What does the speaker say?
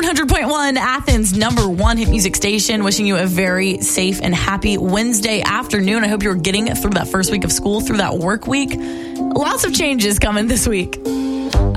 100.1, Athens' #1 hit music station. Wishing you a very safe and happy Wednesday afternoon. I hope you're getting through that first week of school, through that work week. Lots of changes coming this week.